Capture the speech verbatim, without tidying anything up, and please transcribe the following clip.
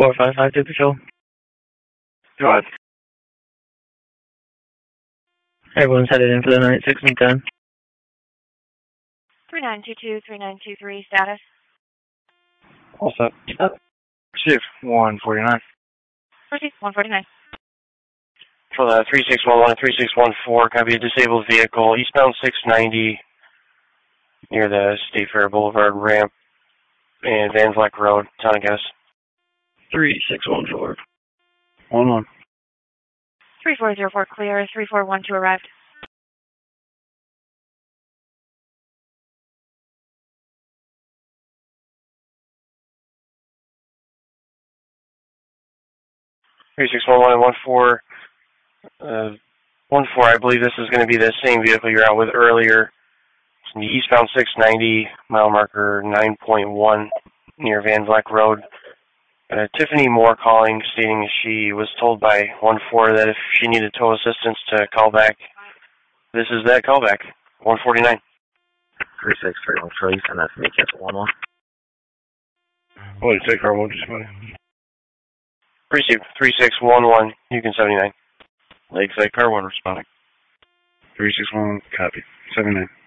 four five five two patrol. Go ahead. Everyone's headed in for the night, six and ten. three nine two two, three nine two three, status. All set. Up. Chief, one forty-nine. Proceed, one forty-nine. For the three six one one, three six one four, copy a disabled vehicle, eastbound six ninety, near the State Fair Boulevard ramp, and Van Vleck Road, Town of Guess. three six one four. One one. three four zero four clear, three four one two arrived. three six one one one four, uh, one four, I believe this is going to be the same vehicle you're out with earlier. It's in the eastbound six ninety, mile marker nine point one, near Van Vleck Road. Uh, Tiffany Moore calling, stating she was told by one four that if she needed tow assistance to call back. This is that callback, one forty-nine. three six three one three, and that's me, cancel one one. What did you say, car one, just money? Received, three six one one, Yukon seventy-nine. Lakeside, car one responding. three six one, copy. seventy-nine.